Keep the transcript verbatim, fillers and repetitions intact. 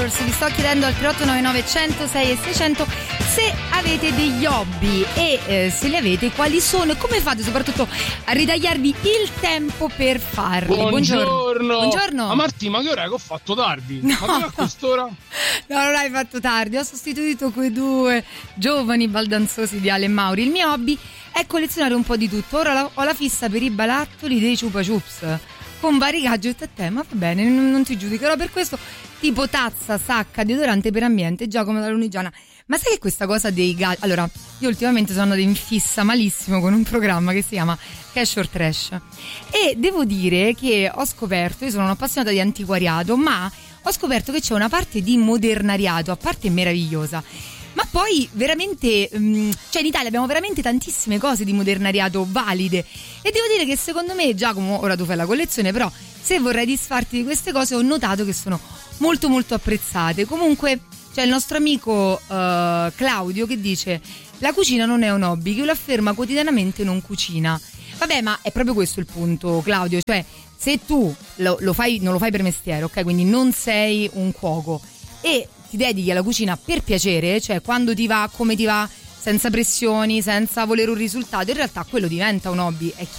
Colors. Vi sto chiedendo al tre otto nove nove uno zero sei e seicento se avete degli hobby e eh, se li avete quali sono e come fate soprattutto a ritagliarvi il tempo per farli. Buongiorno. Buongiorno. Ma Marti, ma che ora che ho fatto tardi? No. Ma che a quest'ora? No, non hai fatto tardi, ho sostituito quei due giovani baldanzosi di Ale e Mauri. Il mio hobby è collezionare un po' di tutto. Ora la, ho la fissa per i barattoli dei Chupa Chups con vari gadget a te, ma va bene, non, non ti giudicherò per questo, tipo tazza, sacca, deodorante per ambiente, Giacomo da Lunigiana. Ma sai che questa cosa dei gadget... Allora, io ultimamente sono andata in fissa malissimo con un programma che si chiama Cash or Trash e devo dire che ho scoperto, io sono un'appassionata di antiquariato, ma ho scoperto che c'è una parte di modernariato, a parte meravigliosa, ma poi veramente, cioè in Italia abbiamo veramente tantissime cose di modernariato valide e devo dire che secondo me, Giacomo, ora tu fai la collezione, però se vorrai disfarti di queste cose ho notato che sono molto molto apprezzate. Comunque c'è il nostro amico uh, Claudio che dice: la cucina non è un hobby, chi lo afferma quotidianamente non cucina. Vabbè, ma è proprio questo il punto, Claudio, cioè se tu lo, lo fai, non lo fai per mestiere, ok? Quindi non sei un cuoco e ti dedichi alla cucina per piacere, cioè quando ti va, come ti va, senza pressioni, senza volere un risultato, in realtà quello diventa un hobby, è